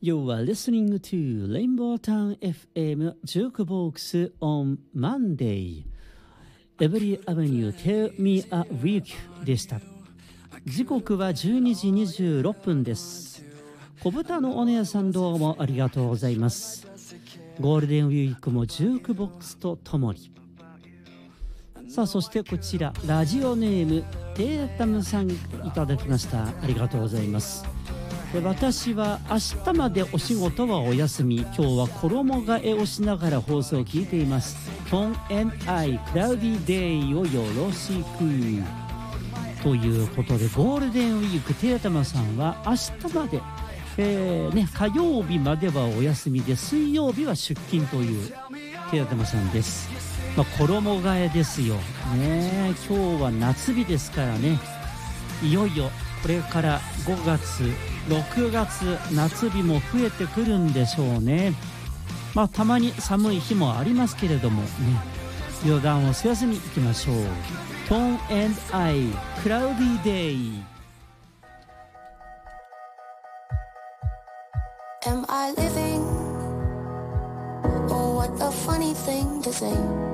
You are listening to Rainbow Town FM Jukebox on Monday. Every Avenue Tell Me a Week でした。時刻は12時26分です。小豚のお姉さんどうもありがとうございます。ゴールデンウィークもジュークボックスとともに。さあそしてこちらラジオネームテータムさんいただきました。ありがとうございます。私は明日までお仕事はお休み。今日は衣替えをしながら放送を聞いています。Tom and I Cloudy Day をよろしくということで、ゴールデンウィークテータマさんは明日まで、火曜日まではお休みで水曜日は出勤というテータマさんです。衣替えですよね。今日は夏日ですからね。いよいよこれから5月6月夏日も増えてくるんでしょうね。たまに寒い日もありますけれどもね、予断をせずにいきましょう。 Tom and I Cloudy Day。 Am I living? Oh, what a funny thing to say.